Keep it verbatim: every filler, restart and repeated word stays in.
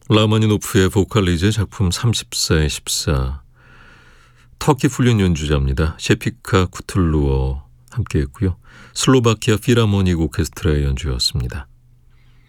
라마니노프의 보컬리즈의 작품 삼십사의 십사, 터키 훈련 연주자입니다. 셰피카 쿠틀루어 함께했고요. 슬로바키아 필하모닉 오케스트라의 연주였습니다.